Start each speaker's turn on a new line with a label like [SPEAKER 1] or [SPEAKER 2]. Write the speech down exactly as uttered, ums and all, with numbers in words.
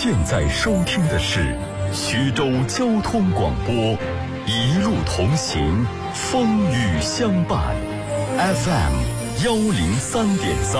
[SPEAKER 1] 现在收听的是徐州交通广播，一路同行，风雨相伴 ，F M 幺零三点三。